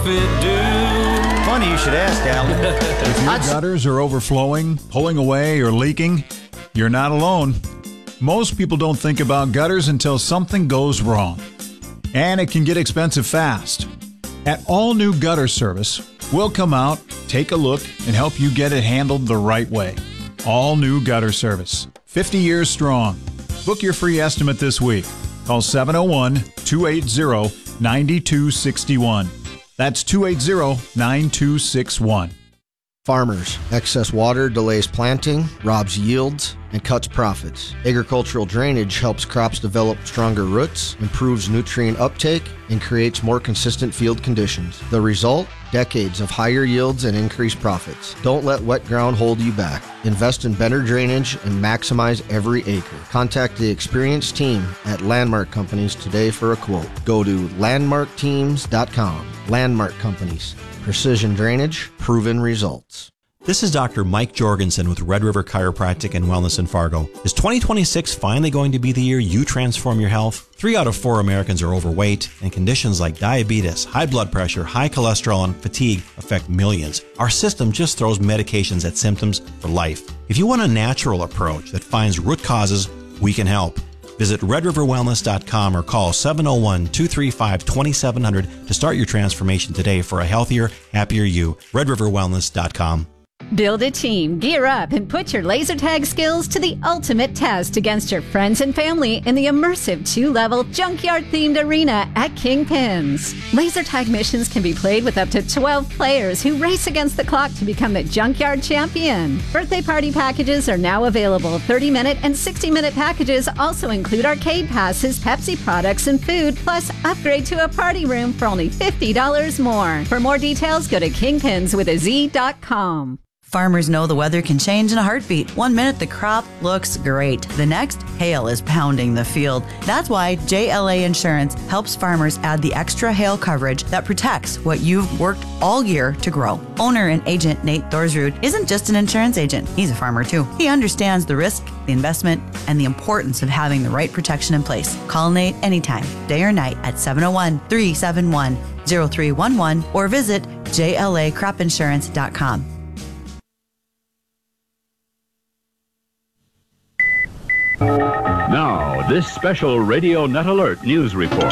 it do? Funny you should ask, Alan. If your gutters are overflowing, pulling away, or leaking, you're not alone. Most people don't think about gutters until something goes wrong. And it can get expensive fast. At All New Gutter Service, we'll come out, take a look, and help you get it handled the right way. All New Gutter Service. 50 years strong. Book your free estimate this week. Call 701-280-9261. That's 280-9261. Farmers, excess water delays planting, robs yields, and cuts profits. Agricultural drainage helps crops develop stronger roots, improves nutrient uptake, and creates more consistent field conditions. The result? Decades of higher yields and increased profits. Don't let wet ground hold you back. Invest in better drainage and maximize every acre. Contact the experienced team at Landmark Companies today for a quote. Go to landmarkteams.com. Landmark Companies. Precision drainage, proven results. This is Dr. Mike Jorgensen with Red River Chiropractic and Wellness in Fargo. Is 2026 finally going to be the year you transform your health? 3 out of 4 Americans are overweight, and conditions like diabetes, high blood pressure, high cholesterol, and fatigue affect millions. Our system just throws medications at symptoms for life. If you want a natural approach that finds root causes, we can help. Visit redriverwellness.com or call 701-235-2700 to start your transformation today for a healthier, happier you. redriverwellness.com. Build a team, gear up, and put your laser tag skills to the ultimate test against your friends and family in the immersive 2-level junkyard-themed arena at Kingpins. Laser tag missions can be played with up to 12 players who race against the clock to become the junkyard champion. Birthday party packages are now available. 30-minute and 60-minute packages also include arcade passes, Pepsi products, and food, plus upgrade to a party room for only $50 more. For more details, go to kingpinswithaz.com. Farmers know the weather can change in a heartbeat. 1 minute, the crop looks great. The next, hail is pounding the field. That's why JLA Insurance helps farmers add the extra hail coverage that protects what you've worked all year to grow. Owner and agent Nate Thorsrud isn't just an insurance agent. He's a farmer, too. He understands the risk, the investment, and the importance of having the right protection in place. Call Nate anytime, day or night, at 701-371-0311 or visit jlacropinsurance.com. Now, this special Radio Net Alert news report.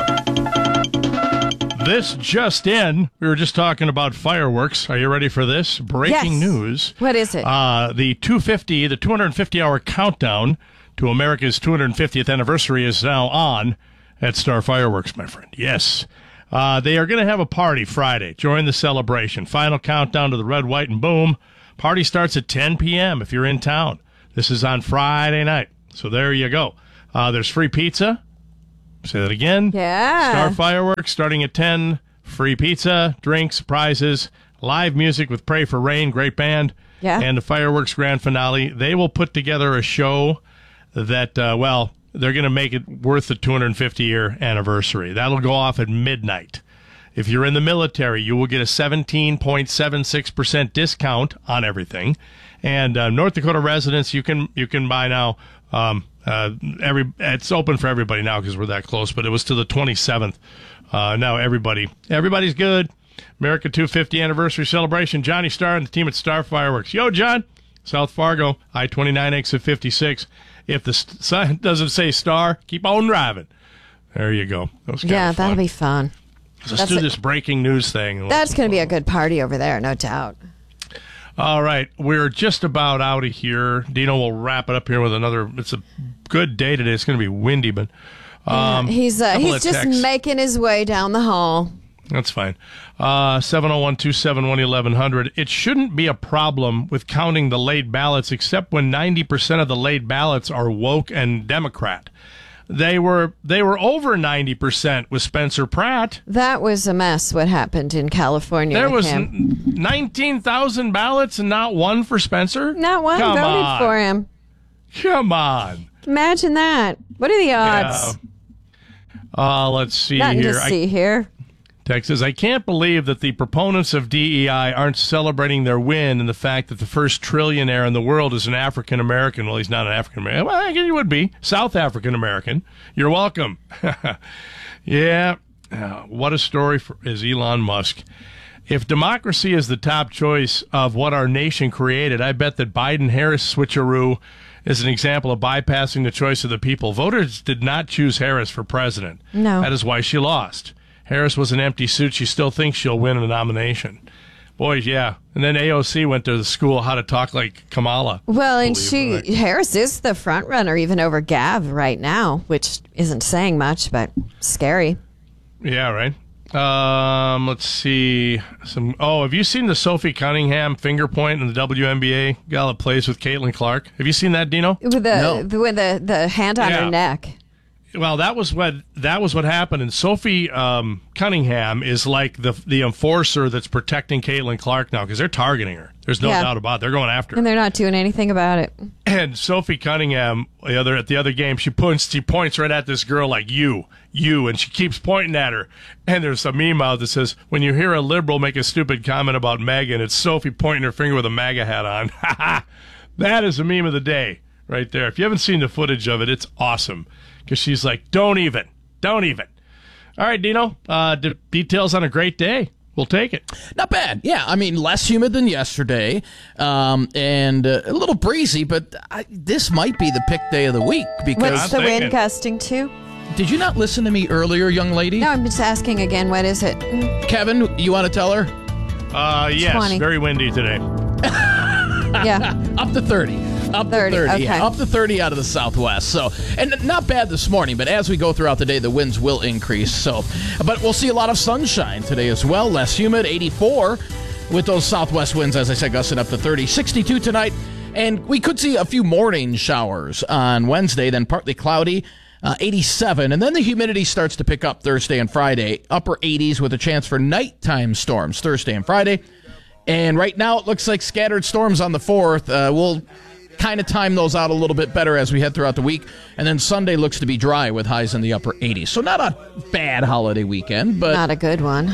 This just in. We were just talking about fireworks. Are you ready for this? Breaking news. What is it? The 250-hour countdown to America's 250th anniversary is now on at Star Fireworks, my friend. Yes. They are going to have a party Friday. Join the celebration. Final countdown to the red, white, and boom. Party starts at 10 p.m. if you're in town. This is on Friday night. So there you go. There's free pizza. Say that again. Yeah. Star Fireworks starting at 10. Free pizza, drinks, prizes, live music with Pray for Rain, great band. Yeah. And the fireworks grand finale. They will put together a show that, they're going to make it worth the 250-year anniversary. That'll go off at midnight. If you're in the military, you will get a 17.76% discount on everything. And North Dakota residents, you can buy now. It's open for everybody now because we're that close, but it was to the 27th. Now everybody's good. America 250 anniversary celebration. Johnny Starr and the team at Star Fireworks. Yo, John, South Fargo, I-29 exit 56. If the sign doesn't say Star, keep on driving. There you go. That'll be fun. Let's do this breaking news thing. That's going to be a good party over there, no doubt. All right, we're just about out of here. Dino will wrap it up here with another. It's a good day today. It's going to be windy, but he's just making his way down the hall. That's fine. 701-271-1100. It shouldn't be a problem with counting the late ballots, except when 90% of the late ballots are woke and Democrat. They were over 90% with Spencer Pratt. That was a mess, what happened in California. There was him. 19,000 ballots and not one for Spencer? Not one voted for him. Come on. Imagine that. What are the odds? Yeah. Let's see Nothing here. to see here. Texas, I can't believe that the proponents of DEI aren't celebrating their win and the fact that the first trillionaire in the world is an African American. Well, he's not an African American. Well, I guess he would be. South African American. You're welcome. Yeah. What a story is Elon Musk. If democracy is the top choice of what our nation created, I bet that Biden-Harris switcheroo is an example of bypassing the choice of the people. Voters did not choose Harris for president. No. That is why she lost. Harris was an empty suit. She still thinks she'll win a nomination. Boys, yeah. And then AOC went to the school how to talk like Kamala. Well, and Harris is the front runner even over Gav right now, which isn't saying much, but scary. Yeah, right. Let's see. Have you seen the Sophie Cunningham finger point in the WNBA gal that plays with Caitlin Clark? Have you seen that, Dino? With the hand on her neck. Well, that was what happened. And Sophie Cunningham is like the enforcer that's protecting Caitlin Clark now because they're targeting her. There's no doubt about it. They're going after her. And they're not doing anything about it. And Sophie Cunningham, at the other game, she points right at this girl like, you, and she keeps pointing at her. And there's a meme out that says, when you hear a liberal make a stupid comment about MAGA, and it's Sophie pointing her finger with a MAGA hat on. That is a meme of the day right there. If you haven't seen the footage of it, it's awesome. Because she's like, don't even. All right, Dino, details on a great day. We'll take it. Not bad. Yeah, I mean, less humid than yesterday, and a little breezy, but this might be the pick day of the week. Because what's the wind gusting to? Did you not listen to me earlier, young lady? No, I'm just asking again. What is it? Kevin, you want to tell her? Yes, 20. very windy today. Yeah. Up to 30. Up 30, to 30, okay. yeah. Up to 30 out of the southwest. So, and not bad this morning, but as we go throughout the day, the winds will increase. So, but we'll see a lot of sunshine today as well. Less humid, 84 with those southwest winds, as I said, gusting up to 30. 62 tonight, and we could see a few morning showers on Wednesday, then partly cloudy. 87, and then the humidity starts to pick up Thursday and Friday. Upper 80s with a chance for nighttime storms Thursday and Friday. And right now it looks like scattered storms on the 4th. We'll kind of time those out a little bit better as we head throughout the week. And then Sunday looks to be dry with highs in the upper 80s. So not a bad holiday weekend, but not a good one.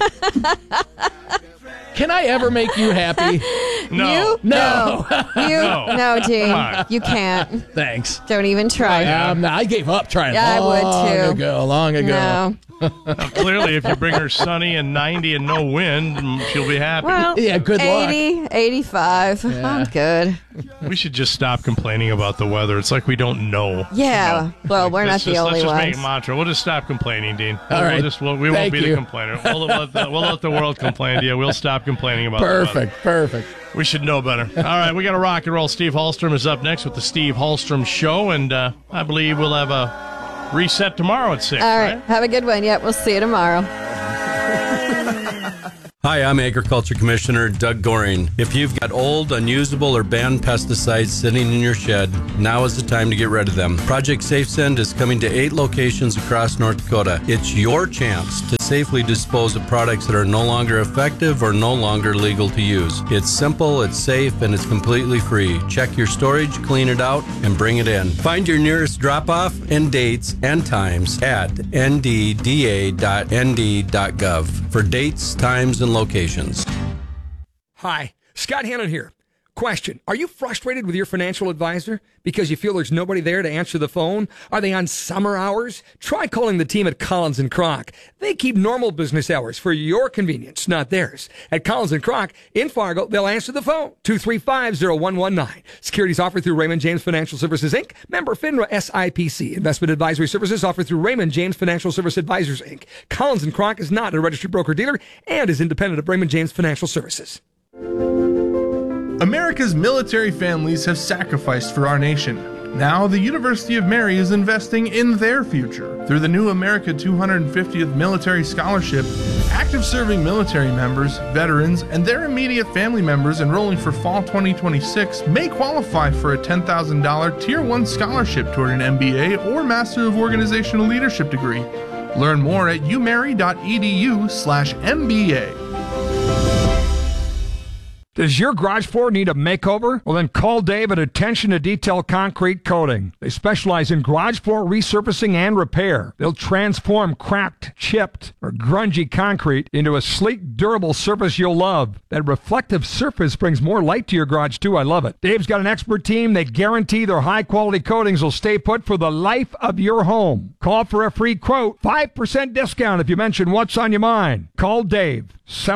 Can I ever make you happy? No. No, Gene. You can't. Thanks. Don't even try. I gave up trying I would too. Long ago. No. Now, clearly, if you bring her sunny and 90 and no wind, she'll be happy. Well, yeah, good 80, luck. 85. Yeah. I'm good. We should just stop complaining about the weather. It's like we don't know. Yeah. Well, we're not the only ones. Let's just ones. make a mantra. We'll just stop complaining, Dean. All right. We won't be the complainer. We'll let the world complain to you. We'll stop complaining about the weather. Perfect. We should know better. All right, we got to rock and roll. Steve Hallstrom is up next with the Steve Hallstrom Show, and I believe we'll have a reset tomorrow at 6. All right. Have a good one. Yep. We'll see you tomorrow. Hi, I'm Agriculture Commissioner Doug Goring. If you've got old, unusable, or banned pesticides sitting in your shed, now is the time to get rid of them. Project SafeSend is coming to 8 locations across North Dakota. It's your chance to safely dispose of products that are no longer effective or no longer legal to use. It's simple, it's safe, and it's completely free. Check your storage, clean it out, and bring it in. Find your nearest drop-off and dates and times at ndda.nd.gov for dates, times, and locations. Hi, Scott Hannon here. Question, are you frustrated with your financial advisor because you feel there's nobody there to answer the phone? Are they on summer hours? Try calling the team at Collins & Kroc. They keep normal business hours for your convenience, not theirs. At Collins & Kroc in Fargo, they'll answer the phone, 235-0119. Securities offered through Raymond James Financial Services, Inc., member FINRA SIPC. Investment advisory services offered through Raymond James Financial Service Advisors, Inc. Collins & Kroc is not a registered broker-dealer and is independent of Raymond James Financial Services. America's military families have sacrificed for our nation. Now, the University of Mary is investing in their future. Through the new America 250th Military Scholarship, active serving military members, veterans, and their immediate family members enrolling for fall 2026 may qualify for a $10,000 Tier 1 scholarship toward an MBA or Master of Organizational Leadership degree. Learn more at umary.edu/MBA. Does your garage floor need a makeover? Well, then call Dave at Attention to Detail Concrete Coating. They specialize in garage floor resurfacing and repair. They'll transform cracked, chipped, or grungy concrete into a sleek, durable surface you'll love. That reflective surface brings more light to your garage, too. I love it. Dave's got an expert team. They guarantee their high-quality coatings will stay put for the life of your home. Call for a free quote. 5% discount if you mention what's on your mind. Call Dave.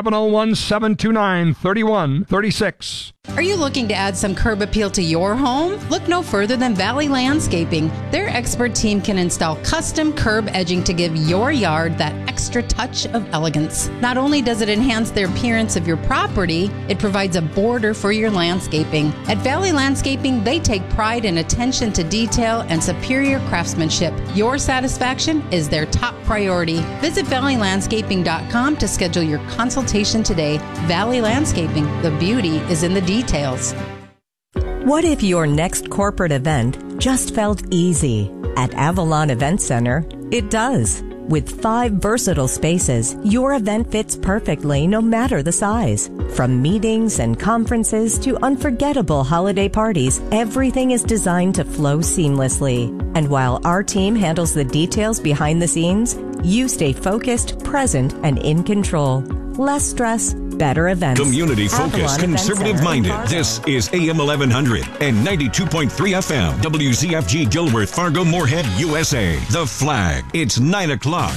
701-729-3136. Are you looking to add some curb appeal to your home? Look no further than Valley Landscaping. Their expert team can install custom curb edging to give your yard that extra touch of elegance. Not only does it enhance the appearance of your property, it provides a border for your landscaping. At Valley Landscaping, they take pride in attention to detail and superior craftsmanship. Your satisfaction is their top priority. Visit valleylandscaping.com to schedule your consultation today. Valley Landscaping, the beauty is in the details. What if your next corporate event just felt easy? At Avalon Event Center, it does. With 5 versatile spaces, your event fits perfectly no matter the size. From meetings and conferences to unforgettable holiday parties, everything is designed to flow seamlessly. And while our team handles the details behind the scenes, you stay focused, present, and in control. Less stress, better events. Community focused, conservative minded. This is AM 1100 and 92.3 FM. WZFG Gilworth, Fargo, Moorhead, USA. The Flag. It's 9 o'clock.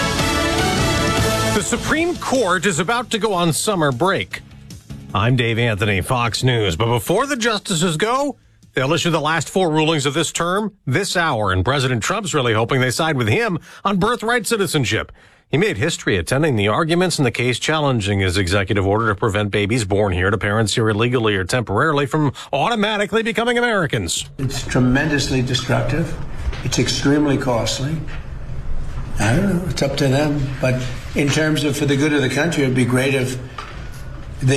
The Supreme Court is about to go on summer break. I'm Dave Anthony, Fox News. But before the justices go, they'll issue the last 4 rulings of this term this hour. And President Trump's really hoping they side with him on birthright citizenship. He made history attending the arguments in the case challenging his executive order to prevent babies born here to parents here illegally or temporarily from automatically becoming Americans. It's tremendously destructive. It's extremely costly. I don't know. It's up to them. But in terms of for the good of the country, it'd be great if they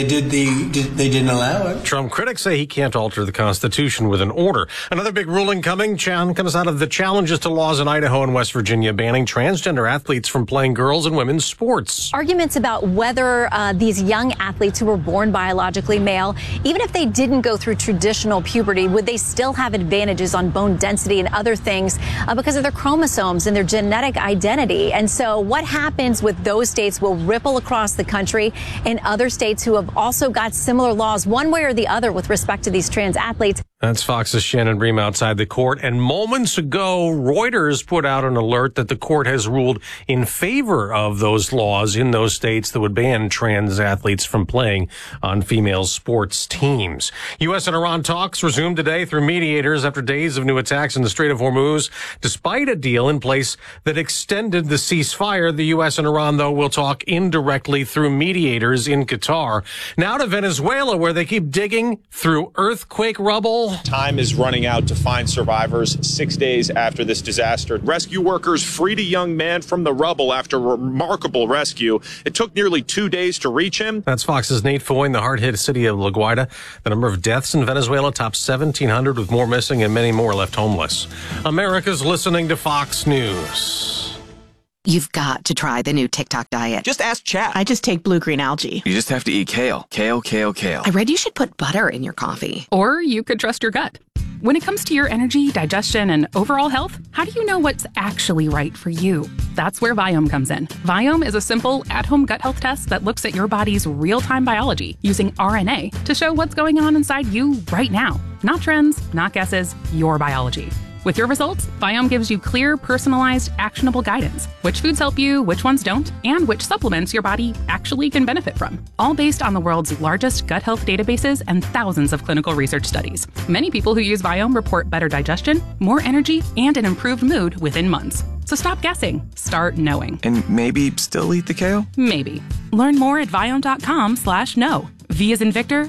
didn't allow it. Trump critics say he can't alter the Constitution with an order. Another big ruling comes out of the challenges to laws in Idaho and West Virginia banning transgender athletes from playing girls and women's sports. Arguments about whether these young athletes who were born biologically male, even if they didn't go through traditional puberty, would they still have advantages on bone density and other things because of their chromosomes and their genetic identity? And so what happens with those states will ripple across the country in other states who have also got similar laws one way or the other with respect to these trans athletes. That's Fox's Shannon Bream outside the court. And moments ago, Reuters put out an alert that the court has ruled in favor of those laws in those states that would ban trans athletes from playing on female sports teams. U.S. and Iran talks resumed today through mediators after days of new attacks in the Strait of Hormuz. Despite a deal in place that extended the ceasefire, the U.S. and Iran, though, will talk indirectly through mediators in Qatar. Now to Venezuela, where they keep digging through earthquake rubble. Time is running out to find survivors 6 days after this disaster. Rescue workers freed a young man from the rubble after a remarkable rescue. It took nearly 2 days to reach him. That's Fox's Nate Foyne. The hard-hit city of La Guaira. The number of deaths in Venezuela tops 1,700 with more missing and many more left homeless. America's listening to Fox News. You've got to try the new TikTok diet. Just ask chat. I just take blue-green algae. You just have to eat kale. Kale, kale, kale. I read you should put butter in your coffee. Or you could trust your gut. When it comes to your energy, digestion, and overall health, how do you know what's actually right for you? That's where Viome comes in. Viome is a simple, at-home gut health test that looks at your body's real-time biology using RNA to show what's going on inside you right now. Not trends, not guesses, your biology. With your results, Viome gives you clear, personalized, actionable guidance. Which foods help you, which ones don't, and which supplements your body actually can benefit from. All based on the world's largest gut health databases and thousands of clinical research studies. Many people who use Viome report better digestion, more energy, and an improved mood within months. So stop guessing. Start knowing. And maybe still eat the kale? Maybe. Learn more at Viome.com/know. V as in Victor,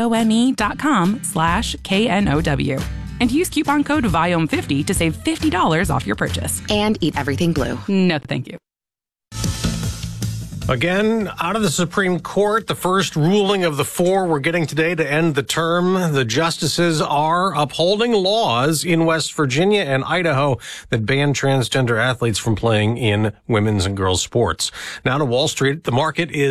IOME.com/KNOW. And use coupon code VIOME50 to save $50 off your purchase. And eat everything blue. No, thank you. Again, out of the Supreme Court, the first ruling of the 4 we're getting today to end the term. The justices are upholding laws in West Virginia and Idaho that ban transgender athletes from playing in women's and girls' sports. Now to Wall Street, the market is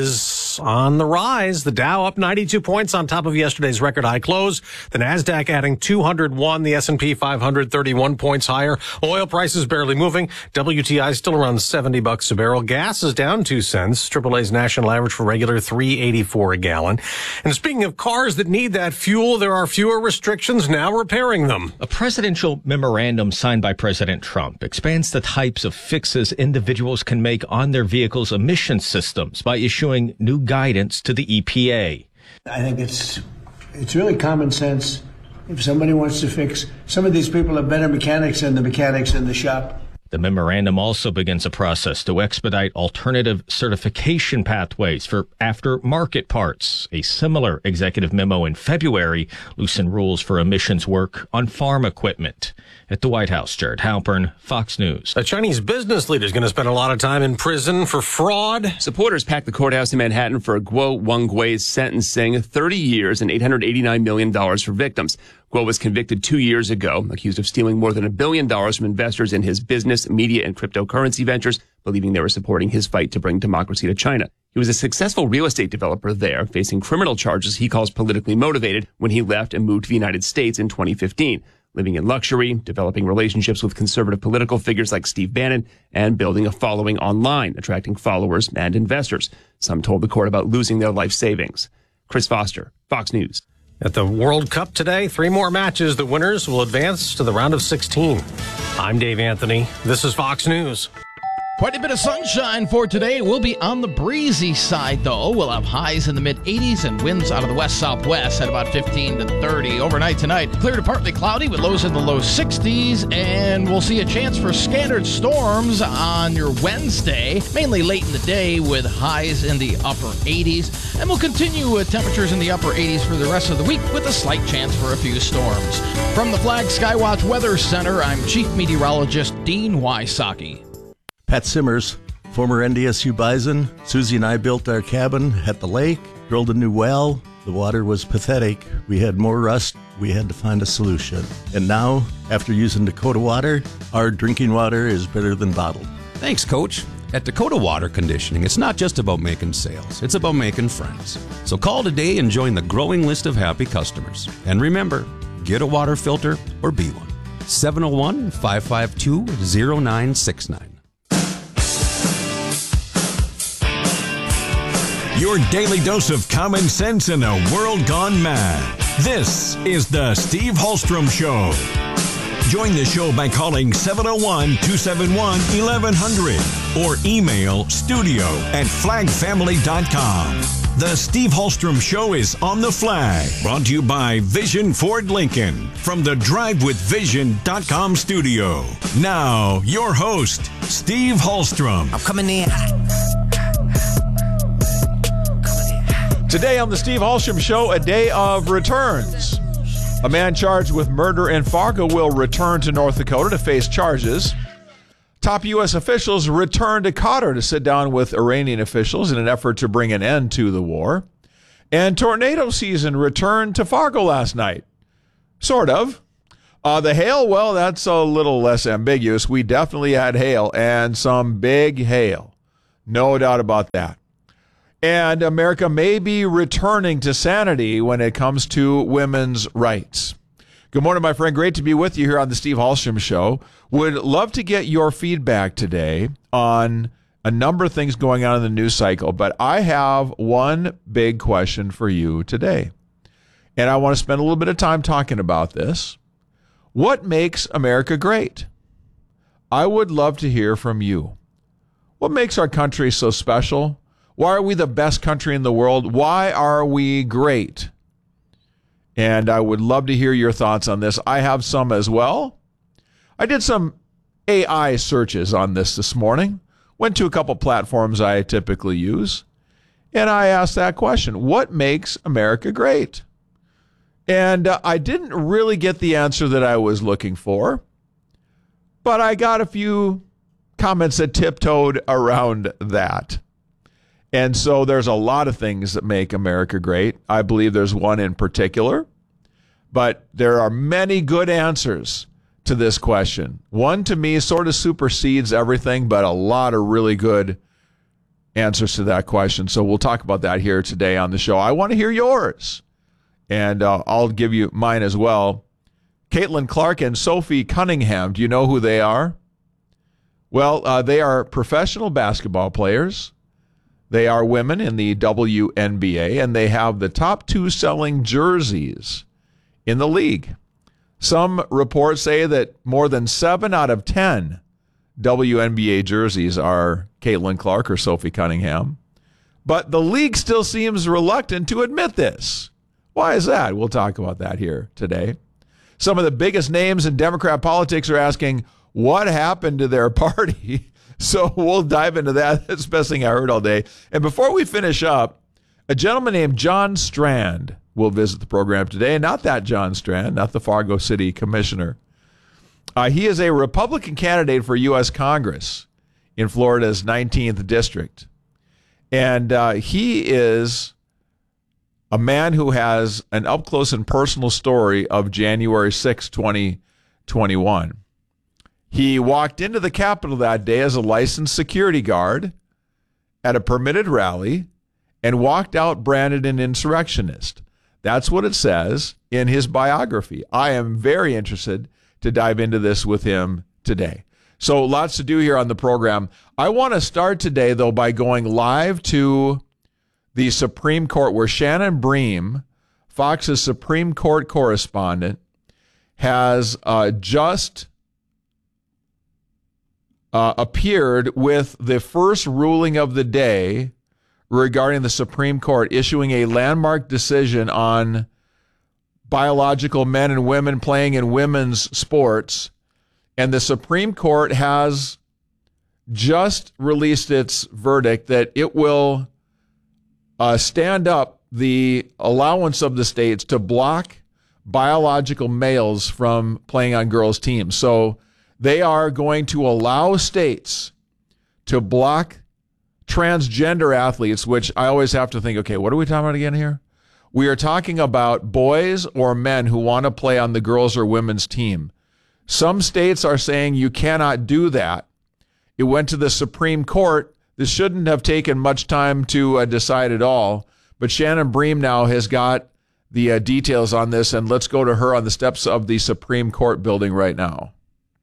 markets on the rise. The Dow up 92 points on top of yesterday's record high close. The Nasdaq adding 201. The S&P 500 31 points higher. Oil prices barely moving. WTI still around $70 a barrel. Gas is down 2 cents. AAA's national average for regular $3.84 a gallon. And speaking of cars that need that fuel, there are fewer restrictions now repairing them. A presidential memorandum signed by President Trump expands the types of fixes individuals can make on their vehicles' emission systems by issuing new guidance to the EPA. I think it's really common sense. If somebody wants to fix, some of these people are better mechanics than the mechanics in the shop. The memorandum also begins a process to expedite alternative certification pathways for aftermarket parts. A similar executive memo in February loosened rules for emissions work on farm equipment. At the White House, Jared Halpern, Fox News. A Chinese business leader is going to spend a lot of time in prison for fraud. Supporters packed the courthouse in Manhattan for Guo Wengwei's sentencing, 30 years and $889 million for victims. Guo was convicted 2 years ago, accused of stealing more than $1 billion from investors in his business, media, and cryptocurrency ventures, believing they were supporting his fight to bring democracy to China. He was a successful real estate developer there, facing criminal charges he calls politically motivated when he left and moved to the United States in 2015. Living in luxury, developing relationships with conservative political figures like Steve Bannon, and building a following online, attracting followers and investors. Some told the court about losing their life savings. Chris Foster, Fox News. At the World Cup today, 3 more matches. The winners will advance to the round of 16. I'm Dave Anthony. This is Fox News. Quite a bit of sunshine for today. We'll be on the breezy side, though. We'll have highs in the mid-80s and winds out of the west-southwest at about 15 to 30. Overnight tonight, clear to partly cloudy with lows in the low 60s, and we'll see a chance for scattered storms on your Wednesday, mainly late in the day with highs in the upper 80s. And we'll continue with temperatures in the upper 80s for the rest of the week with a slight chance for a few storms. From the Flag Skywatch Weather Center, I'm Chief Meteorologist Dean Wysocki. Pat Simmers, former NDSU Bison. Susie and I built our cabin at the lake, drilled a new well. The water was pathetic. We had more rust. We had to find a solution. And now, after using Dakota Water, our drinking water is better than bottled. Thanks, Coach. At Dakota Water Conditioning, it's not just about making sales. It's about making friends. So call today and join the growing list of happy customers. And remember, get a water filter or be one. 701-552-0969. Your daily dose of common sense in a world gone mad. This is the Steve Hallstrom Show. Join the show by calling 701-271-1100 or email studio@flagfamily.com. The Steve Hallstrom Show is on the flag. Brought to you by Vision Ford Lincoln from the DriveWithVision.com studio. Now, your host, Steve Hallstrom. I'm coming in. Today on the Steve Hallstrom Show, a day of returns. A man charged with murder in Fargo will return to North Dakota to face charges. Top U.S. officials return to Qatar to sit down with Iranian officials in an effort to bring an end to the war. And tornado season returned to Fargo last night. Sort of. The hail, well, that's a little less ambiguous. We definitely had hail, and some big hail. No doubt about that. And America may be returning to sanity when it comes to women's rights. Good morning, my friend. Great to be with you here on the Steve Hallstrom Show. Would love to get your feedback today on a number of things going on in the news cycle, but I have one big question for you today. And I want to spend a little bit of time talking about this. What makes America great? I would love to hear from you. What makes our country so special? Why are we the best country in the world? Why are we great? And I would love to hear your thoughts on this. I have some as well. I did some AI searches on this morning. Went to a couple platforms I typically use. And I asked that question. What makes America great? And I didn't really get the answer that I was looking for. But I got a few comments that tiptoed around that. And so there's a lot of things that make America great. I believe there's one in particular. But there are many good answers to this question. One, to me, sort of supersedes everything, but a lot of really good answers to that question. So we'll talk about that here today on the show. I want to hear yours, and I'll give you mine as well. Caitlin Clark and Sophie Cunningham, do you know who they are? Well, they are professional basketball players. They are women in the WNBA, and they have the top 2 selling jerseys in the league. Some reports say that more than 7 out of 10 WNBA jerseys are Caitlin Clark or Sophie Cunningham. But the league still seems reluctant to admit this. Why is that? We'll talk about that here today. Some of the biggest names in Democrat politics are asking, what happened to their party? So we'll dive into that. That's the best thing I heard all day. And before we finish up, a gentleman named John Strand will visit the program today. Not that John Strand, not the Fargo City Commissioner. He is a Republican candidate for U.S. Congress in Florida's 19th District. And he is a man who has an up-close and personal story of January 6, 2021. He walked into the Capitol that day as a licensed security guard at a permitted rally and walked out branded an insurrectionist. That's what it says in his biography. I am very interested to dive into this with him today. So lots to do here on the program. I want to start today, though, by going live to the Supreme Court, where Shannon Bream, Fox's Supreme Court correspondent, has just appeared with the first ruling of the day regarding the Supreme Court issuing a landmark decision on biological men and women playing in women's sports. And the Supreme Court has just released its verdict that it will stand up the allowance of the states to block biological males from playing on girls' teams. So they are going to allow states to block transgender athletes, which I always have to think, okay, what are we talking about again here? We are talking about boys or men who want to play on the girls or women's team. Some states are saying you cannot do that. It went to the Supreme Court. This shouldn't have taken much time to decide at all. But Shannon Bream now has got the details on this, and let's go to her on the steps of the Supreme Court building right now.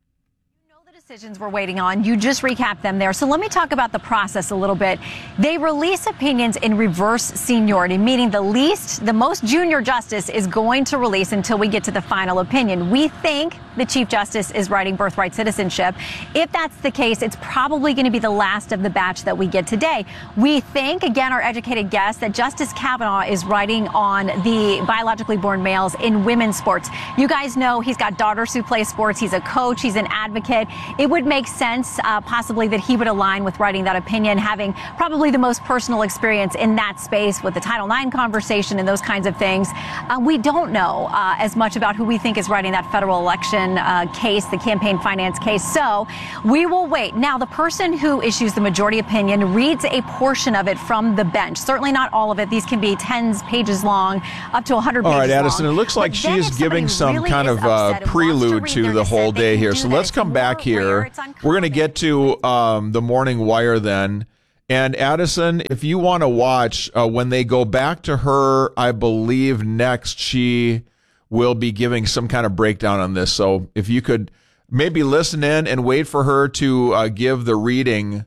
Decisions we're waiting on. You just recapped them there. So let me talk about the process a little bit. They release opinions in reverse seniority, meaning the most junior justice is going to release until we get to the final opinion. We think the Chief Justice is writing birthright citizenship. If that's the case, it's probably going to be the last of the batch that we get today. We think, again, our educated guess, that Justice Kavanaugh is writing on the biologically born males in women's sports. You guys know he's got daughters who play sports. He's a coach. He's an advocate. It would make sense possibly that he would align with writing that opinion, having probably the most personal experience in that space with the Title IX conversation and those kinds of things. We don't know as much about who we think is writing that federal election case, the campaign finance case. So we will wait. Now, the person who issues the majority opinion reads a portion of it from the bench. Certainly not all of it. These can be 10 pages long, up to 100 pages long. All right, Addison, it looks like she's giving some kind of prelude to the whole day here. So let's come back here. We're going to get to the morning wire then. And Addison, if you want to watch, when they go back to her, I believe next, she will be giving some kind of breakdown on this. So if you could maybe listen in and wait for her to give the reading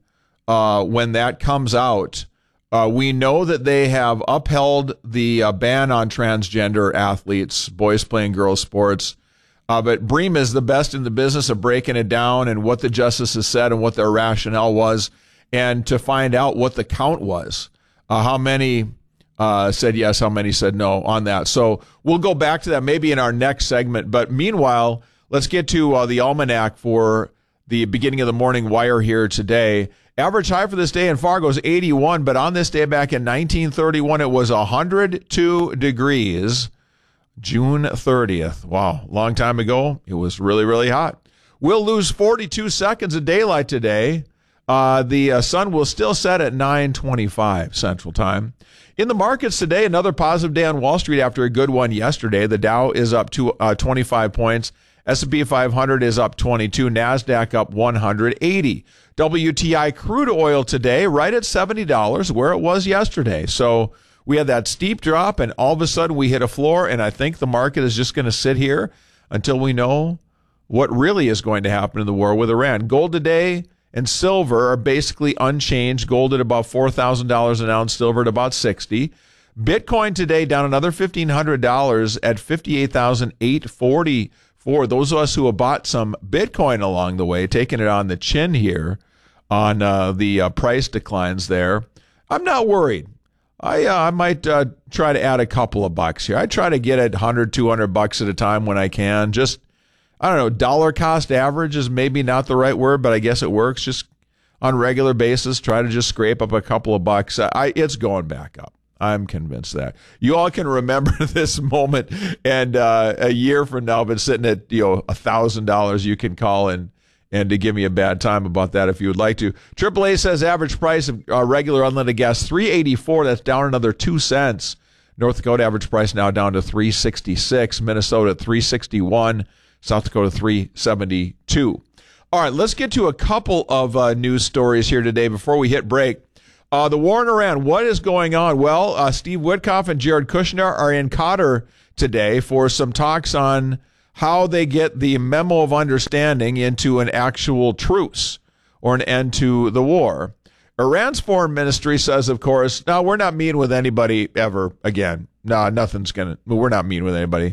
when that comes out. We know that they have upheld the ban on transgender athletes, boys playing girls sports. But Bream is the best in the business of breaking it down and what the justices said and what their rationale was, and to find out what the count was. How many said yes, how many said no on that. So we'll go back to that maybe in our next segment. But meanwhile, let's get to the almanac for the beginning of the morning wire here today. Average high for this day in Fargo is 81, but on this day back in 1931, it was 102 degrees. June 30th. Wow, long time ago. It was really, really hot. We'll lose 42 seconds of daylight today. The sun will still set at 9:25 Central Time. In the markets today, another positive day on Wall Street after a good one yesterday. The Dow is up to 25 points S&P 500 is up 22. NASDAQ up 180. WTI crude oil today right at $70, where it was yesterday. So we had that steep drop, and all of a sudden we hit a floor, and I think the market is just going to sit here until we know what really is going to happen in the war with Iran. Gold today and silver are basically unchanged. Gold at about $4,000 an ounce, silver at about $60. Bitcoin today down another $1,500 at $58,844. Those of us who have bought some Bitcoin along the way, taking it on the chin here on the price declines there, I'm not worried. I might try to add a couple of bucks here. I try to get at $100, $200 at a time when I can. Just, I don't know, dollar cost average is maybe not the right word, but I guess it works. Just on a regular basis, try to just scrape up a couple of bucks. It's going back up. I'm convinced that. You all can remember this moment, and a year from now, been sitting at $1,000. You can call and to give me a bad time about that if you would like to. AAA says average price of regular unleaded gas $3.84. That's down another 2 cents. North Dakota average price now down to $3.66. Minnesota at $3.61. South Dakota $3.72. All right, let's get to a couple of news stories here today before we hit break. The war in Iran, what is going on? Well, Steve Witkoff and Jared Kushner are in Qatar today for some talks on how they get the memo of understanding into an actual truce or an end to the war. Iran's foreign ministry says, of course, no, we're not meeting with anybody ever again. No, we're not meeting with anybody.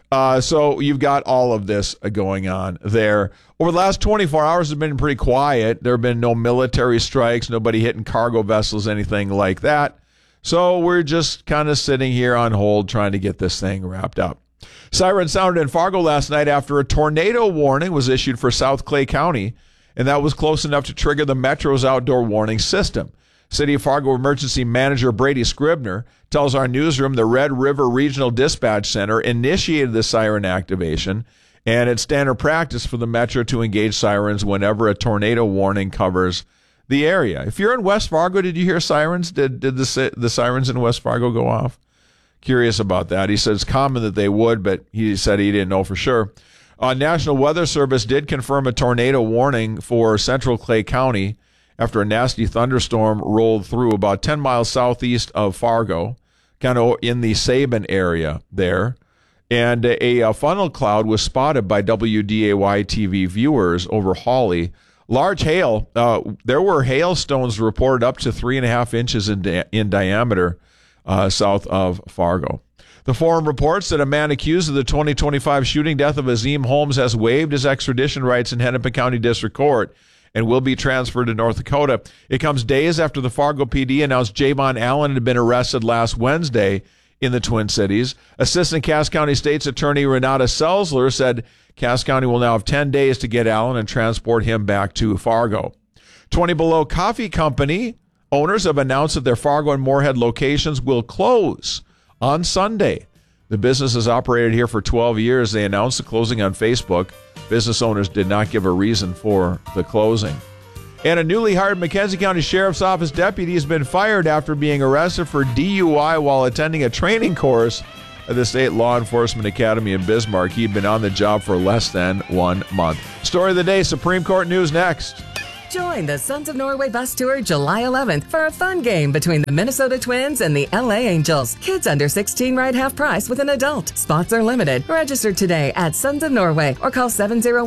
So you've got all of this going on there. Over the last 24 hours have been pretty quiet. There have been no military strikes, nobody hitting cargo vessels, anything like that. So we're just kind of sitting here on hold trying to get this thing wrapped up. Siren sounded in Fargo last night after a tornado warning was issued for South Clay County, and that was close enough to trigger the Metro's outdoor warning system. City of Fargo Emergency Manager Brady Scribner tells our newsroom the Red River Regional Dispatch Center initiated the siren activation, and it's standard practice for the Metro to engage sirens whenever a tornado warning covers the area. If you're in West Fargo, did you hear sirens? Did the sirens in West Fargo go off? Curious about that. He said it's common that they would, but he said he didn't know for sure. National Weather Service did confirm a tornado warning for Central Clay County after a nasty thunderstorm rolled through about 10 miles southeast of Fargo, kind of in the Sabin area there. And a funnel cloud was spotted by WDAY TV viewers over Hawley. Large hail. There were hailstones reported up to 3.5 inches in diameter south of Fargo. The Forum reports that a man accused of the 2025 shooting death of Azim Holmes has waived his extradition rights in Hennepin County District Court and will be transferred to North Dakota. It comes days after the Fargo PD announced Javon Allen had been arrested last Wednesday in the Twin Cities. Assistant Cass County State's Attorney Renata Selzler said Cass County will now have 10 days to get Allen and transport him back to Fargo. 20 Below Coffee Company owners have announced that their Fargo and Moorhead locations will close on Sunday. The business has operated here for 12 years. They announced the closing on Facebook. Business owners did not give a reason for the closing. And a newly hired McKenzie County Sheriff's Office deputy has been fired after being arrested for DUI while attending a training course at the State Law Enforcement Academy in Bismarck. He'd been on the job for less than 1 month. Story of the day, Supreme Court news next. Join the Sons of Norway bus tour July 11th for a fun game between the Minnesota Twins and the LA Angels. Kids under 16 ride half price with an adult. Spots are limited. Register today at Sons of Norway or call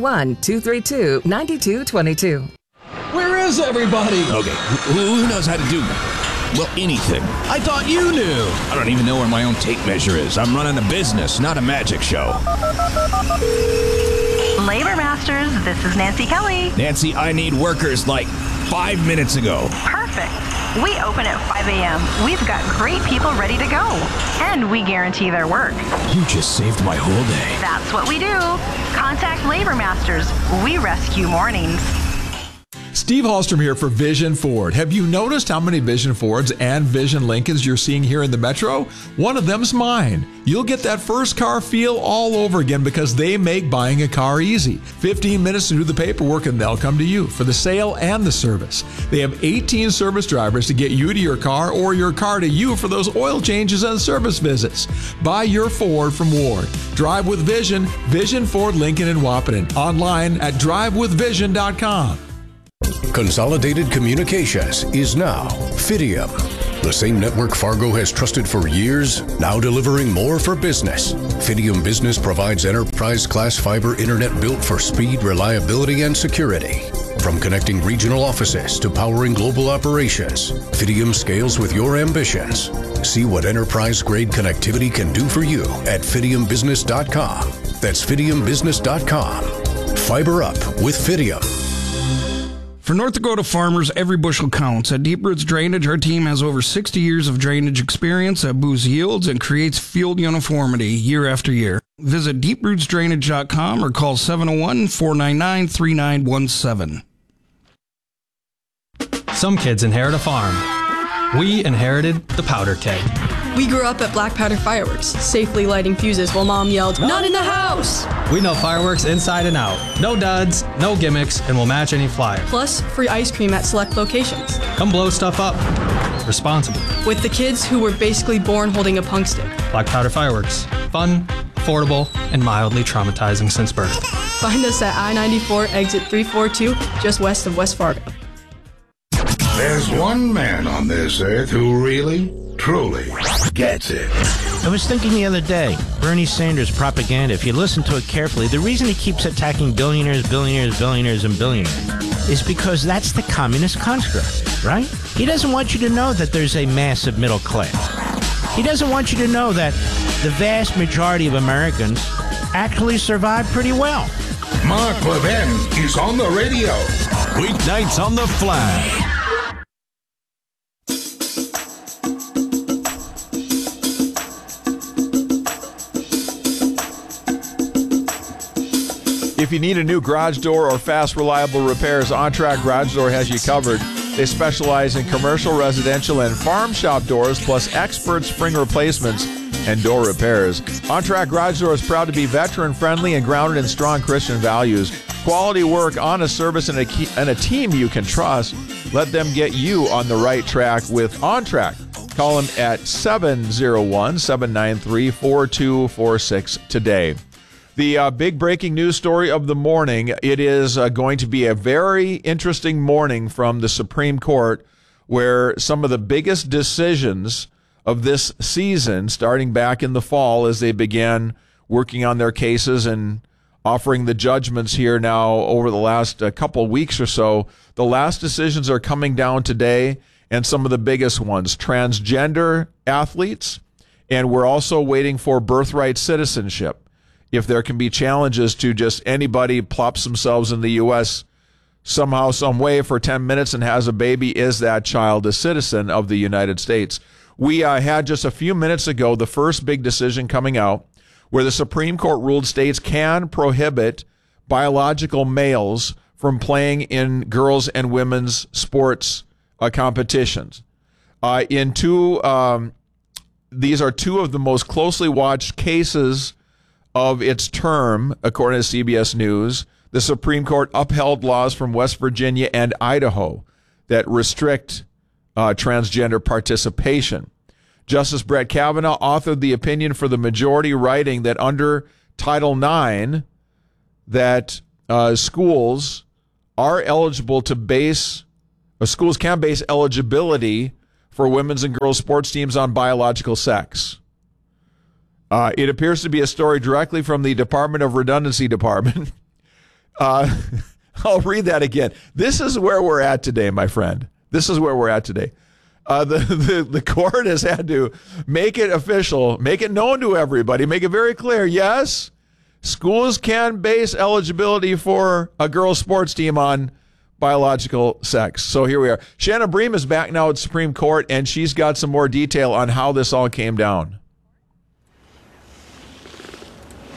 701-232-9222. Where is everybody? Okay, who knows how to do that? Well, anything. I thought you knew. I don't even know where my own tape measure is. I'm running a business, not a magic show. Labor Masters, this is Nancy Kelly. Nancy, I need workers like 5 minutes ago. Perfect. We open at 5 a.m. We've got great people ready to go. And we guarantee their work. You just saved my whole day. That's what we do. Contact Labor Masters. We rescue mornings. Steve Hallstrom here for Vision Ford. Have you noticed how many Vision Fords and Vision Lincolns you're seeing here in the Metro? One of them's mine. You'll get that first car feel all over again because they make buying a car easy. 15 minutes to do the paperwork and they'll come to you for the sale and the service. They have 18 service drivers to get you to your car or your car to you for those oil changes and service visits. Buy your Ford from Ward. Drive with Vision, Vision Ford Lincoln in Wahpeton. Online at drivewithvision.com. Consolidated Communications is now Fidium. The same network Fargo has trusted for years, now delivering more for business. Fidium Business provides enterprise-class fiber internet built for speed, reliability, and security. From connecting regional offices to powering global operations, Fidium scales with your ambitions. See what enterprise-grade connectivity can do for you at fidiumbusiness.com. That's fidiumbusiness.com. Fiber up with Fidium. For North Dakota farmers, every bushel counts. At Deep Roots Drainage, our team has over 60 years of drainage experience that boosts yields and creates field uniformity year after year. Visit deeprootsdrainage.com or call 701-499-3917. Some kids inherit a farm. We inherited the powder keg. We grew up at Black Powder Fireworks, safely lighting fuses while Mom yelled, "Not in the house!" We know fireworks inside and out. No duds, no gimmicks, and we'll match any flyer. Plus, free ice cream at select locations. Come blow stuff up. Responsibly. With the kids who were basically born holding a punk stick. Black Powder Fireworks. Fun, affordable, and mildly traumatizing since birth. Find us at I-94 exit 342, just west of West Fargo. There's one man on this earth who really, truly gets it. I was thinking the other day, Bernie Sanders' propaganda, if you listen to it carefully, the reason he keeps attacking billionaires, billionaires, billionaires, and billionaires is because that's the communist construct, right? He doesn't want you to know that there's a massive middle class. He doesn't want you to know that the vast majority of Americans actually survive pretty well. Mark Levin is on the radio. Weeknights on the Flag. If you need a new garage door or fast, reliable repairs, OnTrack Garage Door has you covered. They specialize in commercial, residential, and farm shop doors, plus expert spring replacements and door repairs. OnTrack Garage Door is proud to be veteran-friendly and grounded in strong Christian values. Quality work, honest service, and a team you can trust. Let them get you on the right track with OnTrack. Call them at 701-793-4246 today. The big breaking news story of the morning, it is going to be a very interesting morning from the Supreme Court, where some of the biggest decisions of this season, starting back in the fall as they began working on their cases and offering the judgments here now over the last couple weeks or so, the last decisions are coming down today, and some of the biggest ones, transgender athletes, and we're also waiting for birthright citizenship. If there can be challenges to just anybody plops themselves in the U.S. somehow, some way for 10 minutes and has a baby, is that child a citizen of the United States? We had just a few minutes ago the first big decision coming out where the Supreme Court ruled states can prohibit biological males from playing in girls' and women's sports competitions. These are two of the most closely watched cases of its term, according to CBS News. The Supreme Court upheld laws from West Virginia and Idaho that restrict transgender participation. Justice Brett Kavanaugh authored the opinion for the majority, writing that under Title IX, that schools are eligible to schools can base eligibility for women's and girls' sports teams on biological sex. It appears to be a story directly from the Department of Redundancy Department. I'll read that again. This is where we're at today, my friend. This is where we're at today. The court has had to make it official, make it known to everybody, make it very clear. Yes, schools can base eligibility for a girls' sports team on biological sex. So here we are. Shanna Bream is back now at the Supreme Court, and she's got some more detail on how this all came down.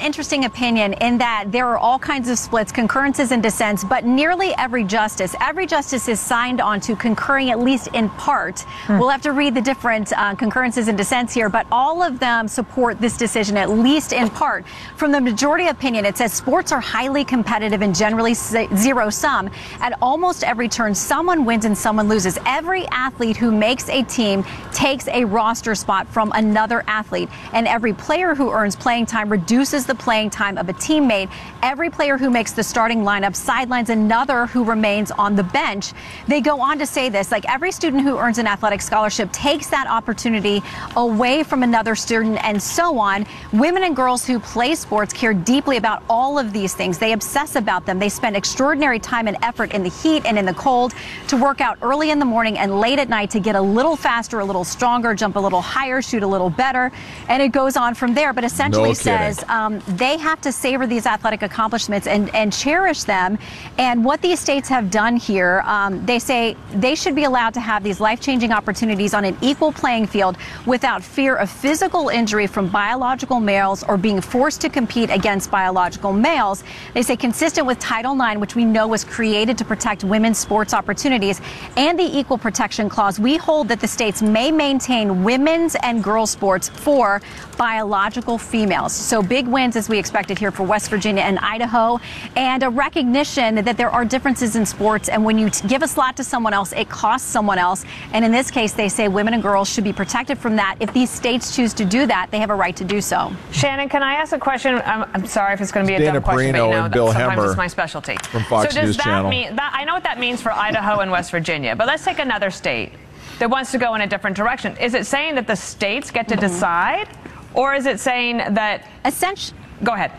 interesting opinion in that there are all kinds of splits, concurrences and dissents, but nearly every justice is signed on to concurring at least in part. We'll have to read the different concurrences and dissents here, but all of them support this decision at least in part. From the majority opinion, it says sports are highly competitive and generally zero-sum. At almost every turn, someone wins and someone loses. Every athlete who makes a team takes a roster spot from another athlete, and every player who earns playing time reduces the playing time of a teammate. Every player who makes the starting lineup sidelines another who remains on the bench. They go on to say this, like every student who earns an athletic scholarship takes that opportunity away from another student, and so on. Women and girls who play sports care deeply about all of these things. They obsess about them. They spend extraordinary time and effort in the heat and in the cold to work out early in the morning and late at night to get a little faster, a little stronger, jump a little higher, shoot a little better, and it goes on from there. But essentially says they have to savor these athletic accomplishments and cherish them. And what these states have done here, they say they should be allowed to have these life-changing opportunities on an equal playing field without fear of physical injury from biological males or being forced to compete against biological males. They say consistent with Title IX, which we know was created to protect women's sports opportunities, and the Equal Protection Clause, we hold that the states may maintain women's and girls' sports for biological females. So big wins as we expected here for West Virginia and Idaho, and a recognition that there are differences in sports, and when you give a slot to someone else, it costs someone else. And in this case, they say women and girls should be protected from that. If these states choose to do that, they have a right to do so. Shannon, can I ask a question? I'm sorry if it's going to be a Dana dumb question, Perino but and Bill sometimes Hemmer it's my specialty. from Fox so does News that Channel. mean that I know what that means for Idaho and West Virginia, but let's take another state that wants to go in a different direction. Is it saying that the states get to decide, or is it saying that essentially? Go ahead.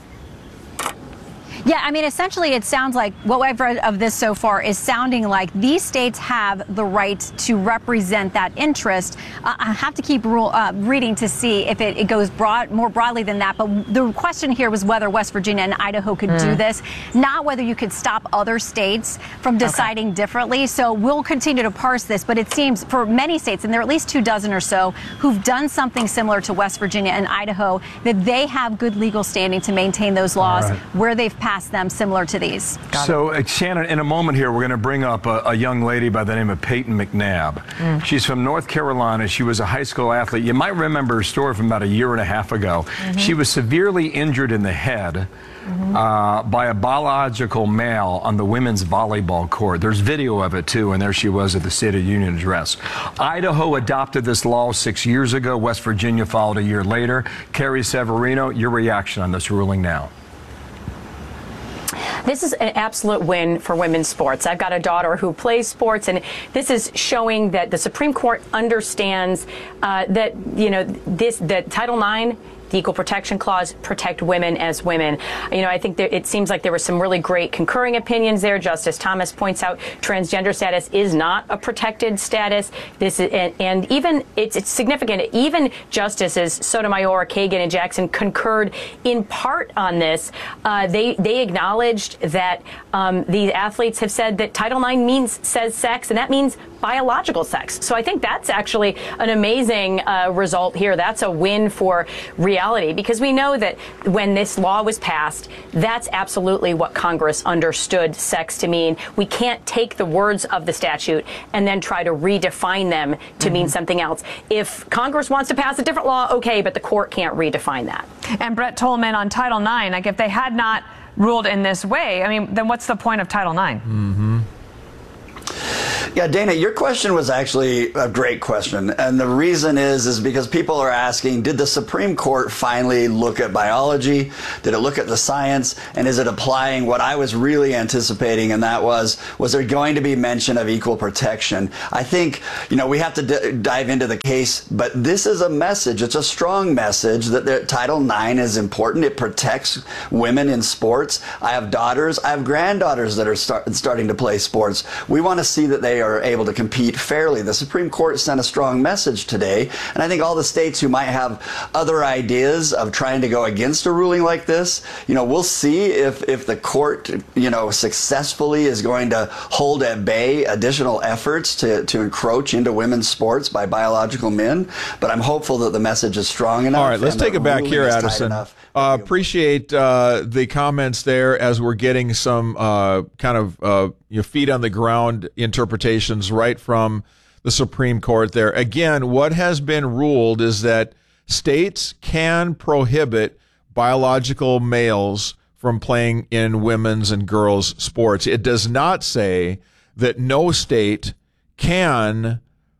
Yeah, I mean, essentially, it sounds like what I've read of this so far is sounding like these states have the right to represent that interest. I have to keep reading to see if it goes more broadly than that. But the question here was whether West Virginia and Idaho could do this, not whether you could stop other states from deciding differently. So we'll continue to parse this. But it seems for many states, and there are at least 24 or so, who've done something similar to West Virginia and Idaho, that they have good legal standing to maintain those laws where they've passed them similar to these. So, Shannon, in a moment here, we're going to bring up a young lady by the name of Peyton McNabb. She's from North Carolina. She was a high school athlete. You might remember her story from about a year and a half ago. She was severely injured in the head by a biological male on the women's volleyball court. There's video of it, too, and there she was at the State of the Union address. Idaho adopted this law 6 years ago. West Virginia followed a year later. Carrie Severino, your reaction on this ruling now? This is an absolute win for women's sports. I've got a daughter who plays sports, and this is showing that the Supreme Court understands that, that Title IX, the Equal Protection Clause, protect women as women. I think it seems like there were some really great concurring opinions there. Justice Thomas points out transgender status is not a protected status. This is, and even it's significant. Even Justices Sotomayor, Kagan, and Jackson concurred in part on this. They acknowledged that the athletes have said that Title IX says sex, and that means biological sex. So I think that's actually an amazing result here. That's a win for reality, because we know that when this law was passed, that's absolutely what Congress understood sex to mean. We can't take the words of the statute and then try to redefine them to mean something else. If Congress wants to pass a different law, okay, but the court can't redefine that. And Brett Tolman on Title IX, like if they had not ruled in this way, I mean, then what's the point of Title IX? Yeah, Dana, your question was actually a great question. And the reason is because people are asking, did the Supreme Court finally look at biology? Did it look at the science? And is it applying what I was really anticipating? And that was there going to be mention of equal protection? I think, we have to dive into the case, but this is a message. It's a strong message that Title IX is important. It protects women in sports. I have daughters. I have granddaughters that are starting to play sports. We want to see that they they are able to compete fairly. The Supreme Court sent a strong message today, and I think all the states who might have other ideas of trying to go against a ruling like this, we'll see if the court, successfully is going to hold at bay additional efforts to encroach into women's sports by biological men. But I'm hopeful that the message is strong enough. All right, let's take it back here, Addison. Appreciate the comments there as we're getting some feet on the ground interpretations right from the Supreme Court there. Again, what has been ruled is that states can prohibit biological males from playing in women's and girls' sports. It does not say that no state can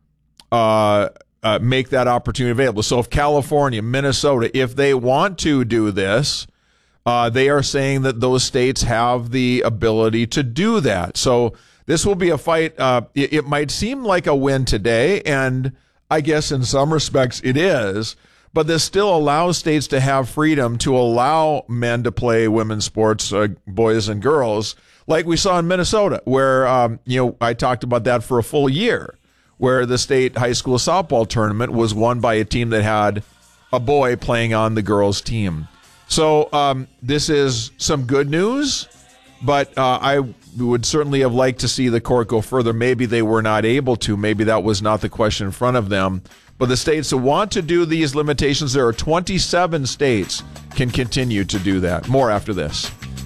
make that opportunity available. So if California, Minnesota, if they want to do this, they are saying that those states have the ability to do that. So this will be a fight. It might seem like a win today, and I guess in some respects it is, but this still allows states to have freedom to allow men to play women's sports, boys and girls, like we saw in Minnesota, where, I talked about that for a full year, where the state high school softball tournament was won by a team that had a boy playing on the girls' team. So this is some good news, but I would certainly have liked to see the court go further. Maybe they were not able to. Maybe that was not the question in front of them. But the states that want to do these limitations, there are 27 states, can continue to do that. More after this.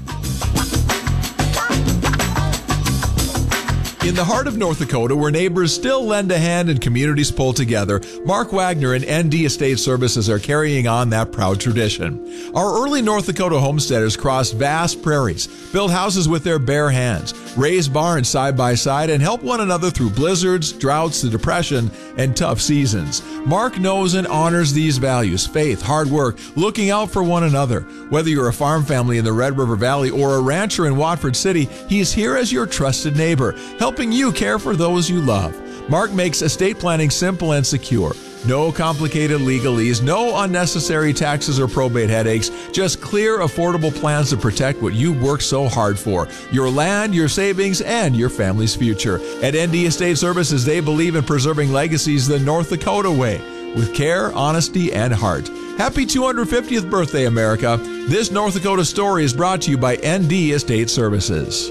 In the heart of North Dakota, where neighbors still lend a hand and communities pull together, Mark Wagner and ND Estate Services are carrying on that proud tradition. Our early North Dakota homesteaders crossed vast prairies, built houses with their bare hands, raised barns side by side, and helped one another through blizzards, droughts, the Depression, and tough seasons. Mark knows and honors these values: faith, hard work, looking out for one another. Whether you're a farm family in the Red River Valley or a rancher in Watford City, he's here as your trusted neighbor, helping you care for those you love. Mark makes estate planning simple and secure. No complicated legalese, no unnecessary taxes or probate headaches, just clear, affordable plans to protect what you worked so hard for: your land, your savings, and your family's future. At ND Estate Services, they believe in preserving legacies the North Dakota way, with care, honesty, and heart. Happy 250th birthday, America. This North Dakota story is brought to you by ND Estate Services.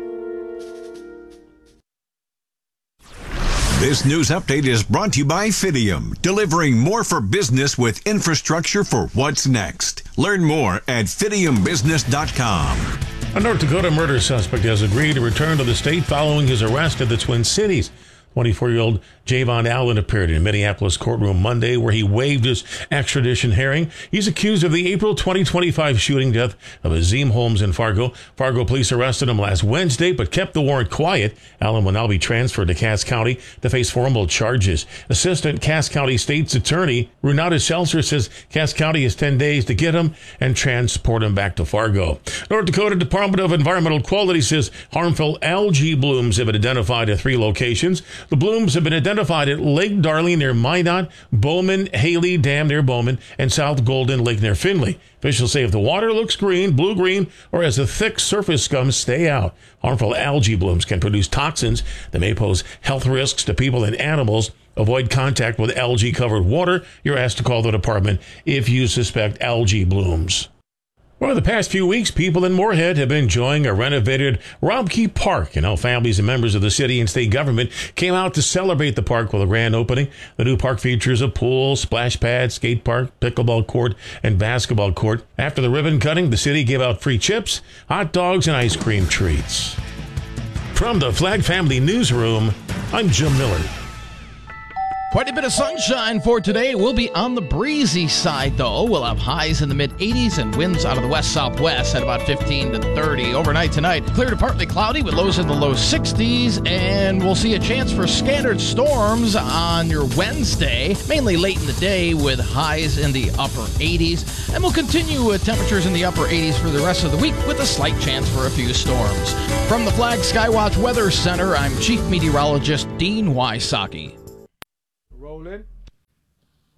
This news update is brought to you by Fidium, delivering more for business with infrastructure for what's next. Learn more at fidiumbusiness.com. A North Dakota murder suspect has agreed to return to the state following his arrest at the Twin Cities. 24-year-old Javon Allen appeared in Minneapolis courtroom Monday, where he waived his extradition hearing. He's accused of the April 2025 shooting death of Azim Holmes in Fargo. Fargo police arrested him last Wednesday, but kept the warrant quiet. Allen will now be transferred to Cass County to face formal charges. Assistant Cass County State's Attorney Renata Seltzer says Cass County has 10 days to get him and transport him back to Fargo. North Dakota Department of Environmental Quality says harmful algae blooms have been identified at 3 locations. The blooms have been identified at Lake Darling near Minot, Bowman, Haley Dam near Bowman, and South Golden Lake near Findlay. Officials say if the water looks green, blue-green, or has a thick surface scum, stay out. Harmful algae blooms can produce toxins that may pose health risks to people and animals. Avoid contact with algae-covered water. You're asked to call the department if you suspect algae blooms. Over the past few weeks, people in Moorhead have been enjoying a renovated Robke Park, and how families and members of the city and state government came out to celebrate the park with a grand opening. The new park features a pool, splash pad, skate park, pickleball court, and basketball court. After the ribbon cutting, the city gave out free chips, hot dogs, and ice cream treats. From the Flag Family Newsroom, I'm Jim Miller. Quite a bit of sunshine for today. We'll be on the breezy side, though. We'll have highs in the mid-80s and winds out of the west-southwest at about 15 to 30. Overnight tonight, clear to partly cloudy with lows in the low 60s, and we'll see a chance for scattered storms on your Wednesday, mainly late in the day with highs in the upper 80s. And we'll continue with temperatures in the upper 80s for the rest of the week with a slight chance for a few storms. From the Flag Skywatch Weather Center, I'm Chief Meteorologist Dean Wysocki. Rolling.